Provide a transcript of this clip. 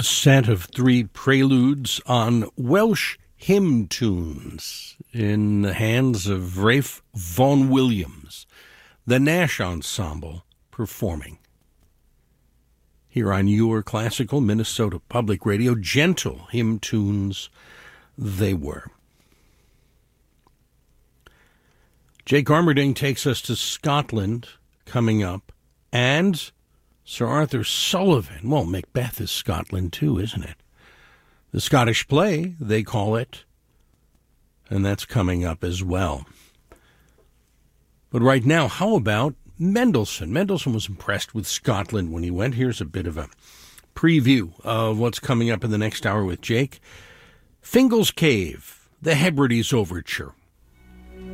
a set of 3 preludes on Welsh hymn tunes in the hands of Rafe Vaughan Williams, the Nash Ensemble performing. Here on your classical Minnesota Public Radio, gentle hymn tunes they were. Jake Armerding takes us to Scotland coming up, and Sir Arthur Sullivan. Well, Macbeth is Scotland too, isn't it? The Scottish play, they call it, and that's coming up as well. But right now, how about Mendelssohn? Mendelssohn was impressed with Scotland when he went. Here's a bit of a preview of what's coming up in the next hour with Jake. Fingal's Cave, the Hebrides Overture,